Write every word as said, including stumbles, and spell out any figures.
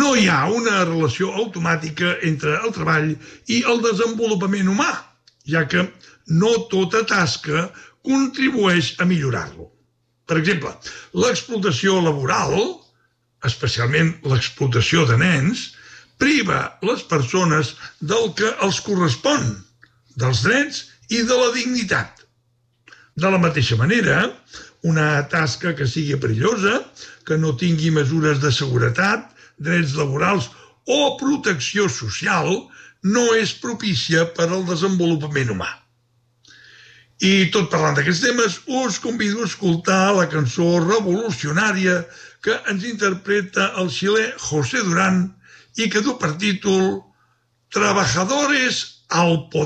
no hi ha una relació automàtica entre el treball i el desenvolupament humà, ja que no tota tasca contribueix a millorar-lo. Per exemple, l'explotació laboral, especialment l'explotació de nens, priva les persones del que els correspon, dels drets i de la dignitat. De la mateixa manera, una tasca que sigui perillosa, que no tingui mesures de seguretat, drets laborals o protecció social, no és propícia per al desenvolupament humà. I tot parlant d'aquests temes, us convido a escoltar la cançó revolucionària que ens interpreta el xilè José Durán i que du per títol Trabajadores al poder.